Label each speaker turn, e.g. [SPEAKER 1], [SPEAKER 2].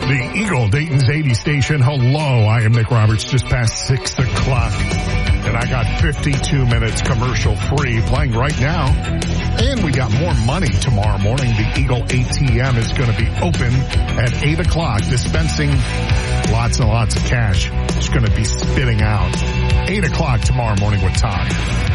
[SPEAKER 1] The Eagle, Dayton's 80 station. Hello, I am Nick Roberts, just past 6 o'clock. And I got 52 minutes commercial free playing right now. And we got more money tomorrow morning. The Eagle ATM is going to be open at 8 o'clock, dispensing lots and lots of cash. It's going to be spitting out. 8 o'clock tomorrow morning with Tom.